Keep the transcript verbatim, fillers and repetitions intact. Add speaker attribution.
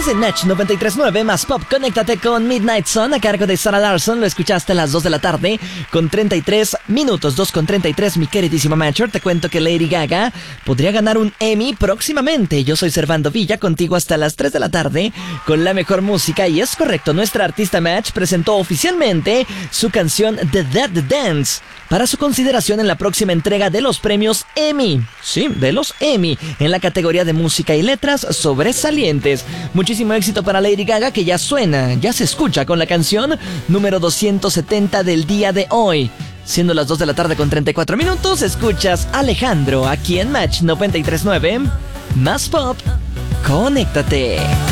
Speaker 1: Estás en Match noventa y tres punto nueve más pop. Conéctate con Midnight Sun a cargo de Sarah Larson. Lo escuchaste a las dos de la tarde con treinta y tres minutos. dos con treinta y tres, mi queridísima Matcher. Te cuento que Lady Gaga podría ganar un Emmy próximamente. Yo soy Servando Villa, contigo hasta las tres de la tarde con la mejor música. Y es correcto, nuestra artista Match presentó oficialmente su canción The Dead Dance para su consideración en la próxima entrega de los premios Emmy. Sí, de los Emmy, en la categoría de música y letras sobresalientes. Muchísimo éxito para Lady Gaga, que ya suena, ya se escucha con la canción número doscientos setenta del día de hoy. Siendo las dos de la tarde con treinta y cuatro minutos, escuchas Alejandro aquí en Match noventa y tres punto nueve. Más pop, conéctate.